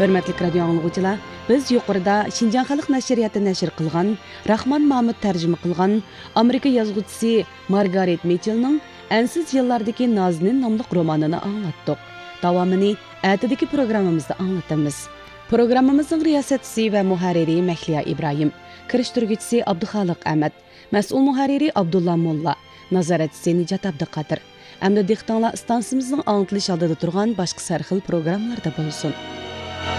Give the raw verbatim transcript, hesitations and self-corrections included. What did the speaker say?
Hörmətli radio anlıqçılar, biz yuqorida Şinjan Xalq Nəşriyyatı nəşr qılğan, Rahman Mahmud tərcümə qılğan Amerika yazğıçısı Margaret Mitchell'ның Ensiz yıllardaki Nazinin namlıq romanını anlattık. Davamını ətidəki proqramımızda anlatımız. Proqramımızın riyasətçisi və muharriri Məhliya İbrahim, kirişdirgüçüsü Abduxaliq Əhməd, məsul muharriri Abdullah Molla, nazaratçısı Nicat Abduqadir. Əmdə diqqətinizlə stansiyamızın anlatılış aldıda turğan başqa sərxil proqramlarda bulunsun.